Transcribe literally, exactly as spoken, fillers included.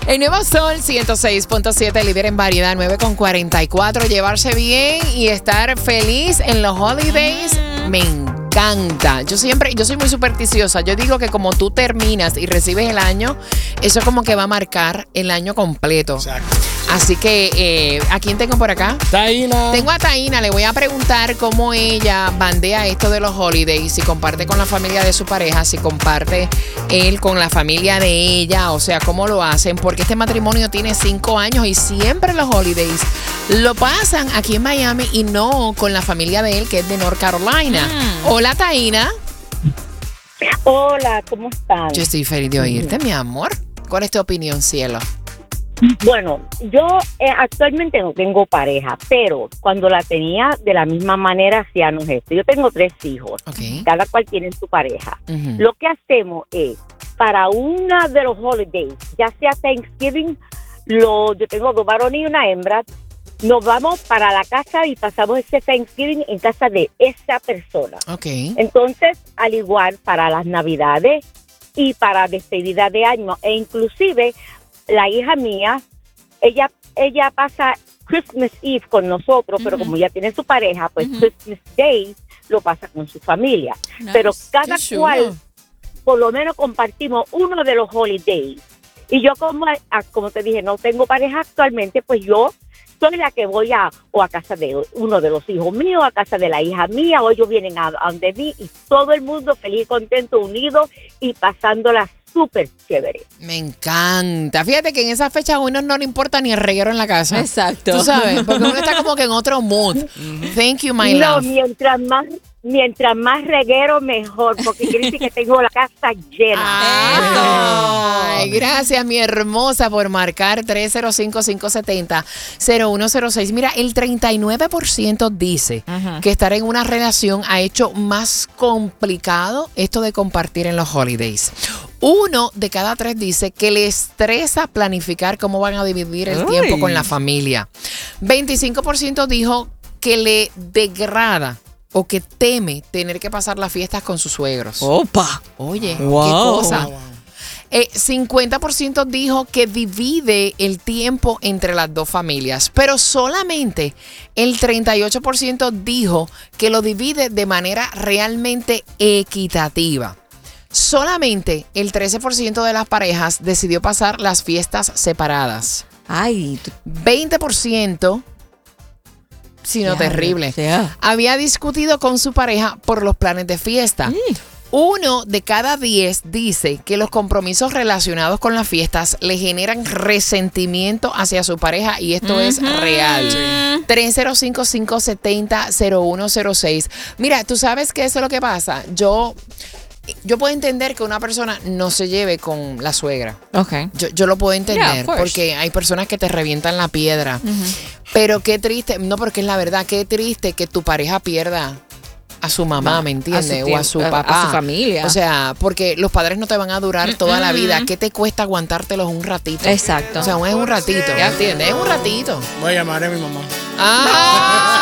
El nuevo Sol ciento seis punto siete, líder en variedad, nueve con cuarenta y cuatro. Llevarse bien y estar feliz en los holidays me encanta. Yo siempre, yo soy muy supersticiosa. Yo digo que como tú terminas y recibes el año, eso como que va a marcar el año completo. Exacto. Así que, eh, ¿a quién tengo por acá? Taína. Tengo a Taína, le voy a preguntar cómo ella bandea esto de los holidays, si comparte con la familia de su pareja, si comparte él con la familia de ella, o sea, cómo lo hacen, porque este matrimonio tiene cinco años y siempre los holidays lo pasan aquí en Miami y no con la familia de él, que es de North Carolina. Mm. Hola, Taína. Hola, ¿cómo están? Yo estoy feliz de oírte, mi amor. ¿Cuál es tu opinión, cielo? Bueno, yo eh, actualmente no tengo pareja, pero cuando la tenía de la misma manera hacíamos esto. Yo tengo tres hijos, Okay. Cada cual tiene su pareja. Uh-huh. Lo que hacemos es, para una de los holidays, ya sea Thanksgiving, lo, yo tengo dos varones y una hembra, nos vamos para la casa y pasamos ese Thanksgiving en casa de esa persona. Okay. Entonces, al igual para las Navidades y para despedida de año, e inclusive la hija mía, ella ella pasa Christmas Eve con nosotros, uh-huh. pero como ya tiene su pareja, pues uh-huh. Christmas Day lo pasa con su familia. Nice. Pero cada cual, por lo menos compartimos uno de los holidays. Y yo, como, como te dije, no tengo pareja actualmente, pues yo soy la que voy a o a casa de uno de los hijos míos, a casa de la hija mía, o ellos vienen a, a donde mí, y todo el mundo feliz, contento, unido y pasándola súper chévere. Me encanta. Fíjate que en esa fecha a uno no le importa ni el reguero en la casa. Exacto. Tú sabes, porque uno está como que en otro mood. Thank you, my no, love. mientras más mientras más reguero, mejor, porque quiere decir que tengo la casa llena. Ay, gracias, mi hermosa, por marcar tres cero cinco, cinco siete cero, cero uno cero seis. Mira, el treinta y nueve por ciento dice uh-huh. que estar en una relación ha hecho más complicado esto de compartir en los holidays. Uno de cada tres dice que le estresa planificar cómo van a dividir el Uy. tiempo con la familia. veinticinco por ciento dijo que le degrada o que teme tener que pasar las fiestas con sus suegros. ¡Opa! Oye, wow. qué cosa. Wow, wow. Eh, cincuenta por ciento dijo que divide el tiempo entre las dos familias, pero solamente el treinta y ocho por ciento dijo que lo divide de manera realmente equitativa. Solamente el trece por ciento de las parejas decidió pasar las fiestas separadas. Ay. veinte por ciento... sino yeah, terrible. Yeah. Había discutido con su pareja por los planes de fiesta. Mm. Uno de cada diez dice que los compromisos relacionados con las fiestas le generan resentimiento hacia su pareja y esto uh-huh. es real. Sí. tres cero cinco, cinco siete cero, cero uno cero seis. Mira, tú sabes que eso es lo que pasa. Yo... Yo puedo entender que una persona no se lleve con la suegra. Okay. Yo, yo lo puedo entender yeah, porque hay personas que te revientan la piedra. Uh-huh. Pero qué triste, no, porque es la verdad, qué triste que tu pareja pierda a su mamá, no, ¿me entiendes? O a su papá. A su familia. O sea, porque los padres no te van a durar toda mm-hmm. la vida. ¿Qué te cuesta aguantártelos un ratito? Exacto. O sea, es un ratito, ¿me entiendes? Es un ratito. Voy a llamar a mi mamá. ¡Ah!